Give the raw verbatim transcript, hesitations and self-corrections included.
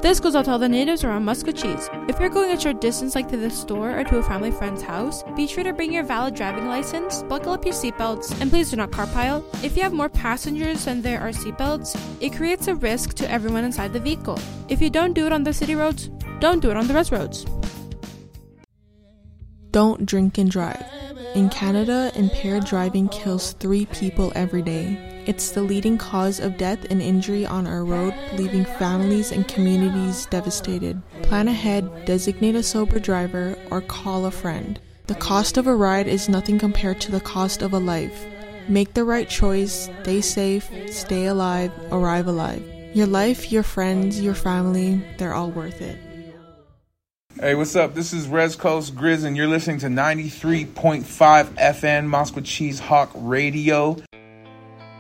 This goes out to all the natives around Musquecheese. If you're going a short distance like to the store or to a family friend's house, be sure to bring your valid driving license, buckle up your seatbelts, and please do not carpile. If you have more passengers than there are seatbelts, it creates a risk to everyone inside the vehicle. If you don't do it on the city roads, don't do it on the rest roads. Don't drink and drive. In Canada, impaired driving kills three people every day. It's the leading cause of death and injury on our road, leaving families and communities devastated. Plan ahead, designate a sober driver, or call a friend. The cost of a ride is nothing compared to the cost of a life. Make the right choice, stay safe, stay alive, arrive alive. Your life, your friends, your family, they're all worth it. Hey, what's up? This is Rez Coast Grizz, and you're listening to ninety-three point five F M Musquecheese Hawk Radio.